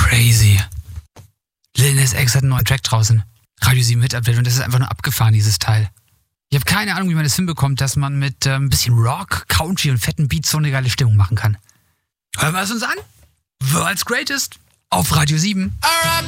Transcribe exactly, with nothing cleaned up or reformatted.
Crazy. Lil Nas X hat einen neuen Track draußen. Radio sieben Hit Update und das ist einfach nur abgefahren, dieses Teil. Ich habe keine Ahnung, wie man das hinbekommt, dass man mit äh, ein bisschen Rock, Country und fetten Beats so eine geile Stimmung machen kann. Hören wir es uns an. World's Greatest auf Radio sieben. Alright,